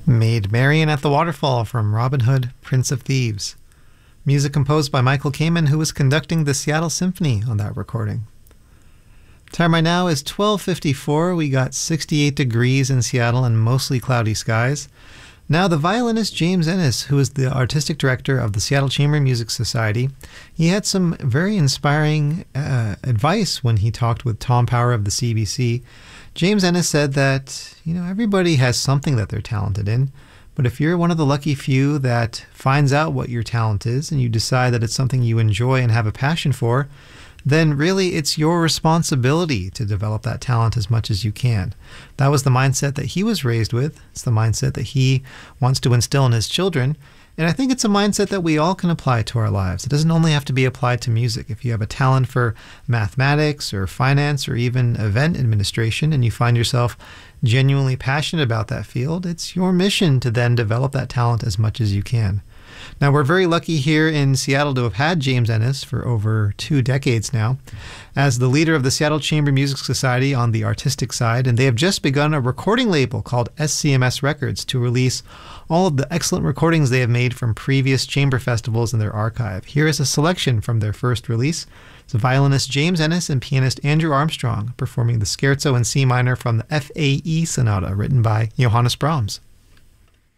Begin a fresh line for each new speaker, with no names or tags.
Maid Marian at the Waterfall from Robin Hood, Prince of Thieves. Music composed by Michael Kamen, who was conducting the Seattle Symphony on that recording. Time right now is 12:54. We got 68 degrees in Seattle and mostly cloudy skies. Now the violinist James Ennis, who is the artistic director of the Seattle Chamber Music Society, he had some very inspiring advice when he talked with Tom Power of the CBC. James Ennis said that, everybody has something that they're talented in, but if you're one of the lucky few that finds out what your talent is and you decide that it's something you enjoy and have a passion for, then really it's your responsibility to develop that talent as much as you can. That was the mindset that he was raised with. It's the mindset that he wants to instill in his children. And I think it's a mindset that we all can apply to our lives. It doesn't only have to be applied to music. If you have a talent for mathematics or finance or even event administration and you find yourself genuinely passionate about that field, it's your mission to then develop that talent as much as you can. Now, we're very lucky here in Seattle to have had James Ennis for over 2 decades now as the leader of the Seattle Chamber Music Society on the artistic side, and they have just begun a recording label called SCMS Records to release all of the excellent recordings they have made from previous chamber festivals in their archive. Here is a selection from their first release. It's violinist James Ennis and pianist Andrew Armstrong performing the Scherzo in C minor from the FAE Sonata written by Johannes Brahms.